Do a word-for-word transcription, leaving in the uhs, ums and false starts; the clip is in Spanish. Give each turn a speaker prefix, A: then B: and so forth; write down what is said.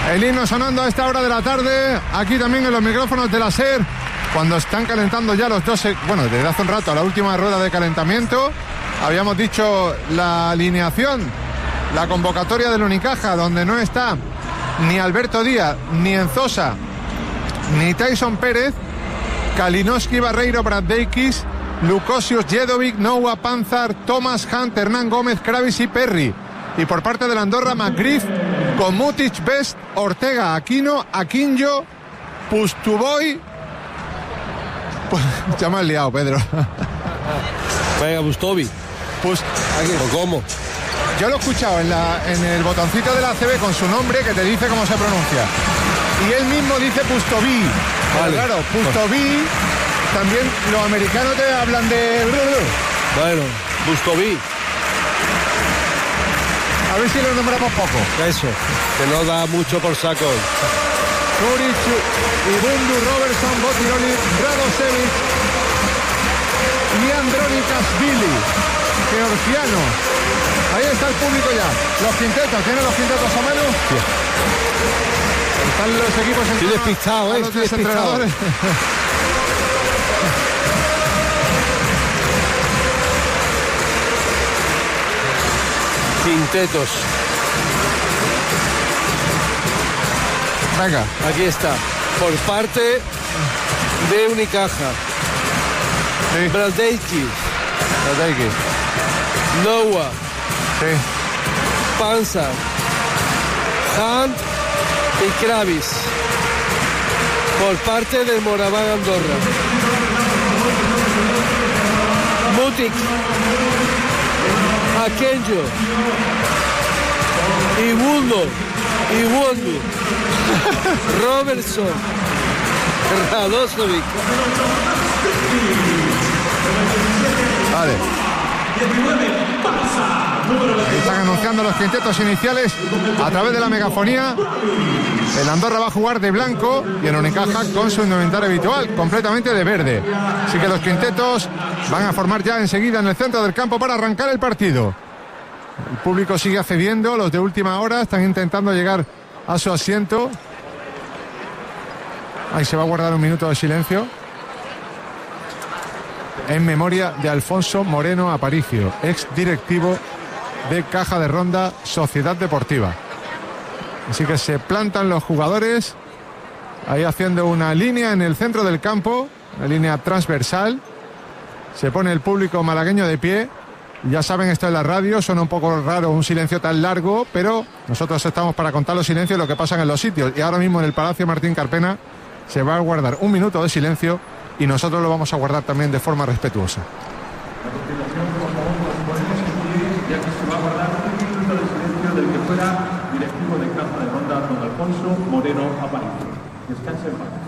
A: El himno sonando a esta hora de la tarde, aquí también en los micrófonos de la SER, cuando están calentando ya los dos, bueno, desde hace un rato, a la última rueda de calentamiento. Habíamos dicho la alineación, la convocatoria del Unicaja, donde no está ni Alberto Díaz, ni Enzosa, ni Tyson Pérez, Kalinowski, Barreiro, Braddeikis, Lukosius, Jedovic, Noah, Panzar, Thomas, Hunt, Hernán Gómez, Kravis y Perry. Y por parte de la Andorra, McGriff, con Mutic, Best, Ortega, Aquino, Aquinjo, Pustuboy. Pues, ya me has liado, Pedro.
B: Venga, Pustovi.
A: Pust...
B: ¿O cómo?
A: Yo lo he escuchado en, la, en el botoncito de la A C B con su nombre, que te dice cómo se pronuncia. Y él mismo dice Pustovi. Vale. Claro, Pustovi. También los americanos te hablan de...
B: Bueno, Pustovi.
A: A ver si lo nombramos poco.
B: Eso, que no da mucho por saco.
A: Kuric, Ibundu, Robertson, Botiroli, Radosevic y Andronikashvili, georgiano. Ahí está el público ya. Los quintetos, ¿tienen los quintetos a mano? Sí. Están los equipos en
B: Estoy despistado, eh.
A: Los
B: Estoy despistado. Quintetos.
A: Venga.
B: Aquí está. Por parte de Unicaja.
A: Sí.
B: Braddeikis.
A: Braddeikis.
B: Noah.
A: Sí.
B: Panza. Hunt y Kravis. Por parte del Moraván Andorra. Mutic. Aquinjo, Ibundu, Ibundu, Robertson, Radosevic.
A: Vale. Están anunciando los quintetos iniciales a través de la megafonía. El Andorra va a jugar de blanco y el Unicaja con su indumentaria habitual, completamente de verde. Así que los quintetos van a formar ya enseguida en el centro del campo para arrancar el partido. El público sigue accediendo, los de última hora están intentando llegar a su asiento. Ahí se va a guardar un minuto de silencio en memoria de Alfonso Moreno Aparicio, ex directivo de Caja de Ronda Sociedad Deportiva. Así que se plantan los jugadores ahí haciendo una línea en el centro del campo, una línea transversal. Se pone el público malagueño de pie. Ya saben, esto es la radio, suena un poco raro un silencio tan largo, pero nosotros estamos para contar los silencios y lo que pasa en los sitios. Y ahora mismo en el Palacio Martín Carpena se va a guardar un minuto de silencio y nosotros lo vamos a guardar también de forma respetuosa.
C: A continuación, por favor, podemos incluir, ya que se va a guardar un minuto de silencio del que fuera directivo de Caja de Ronda, don Alfonso Moreno Aparicio. Descanse en paz.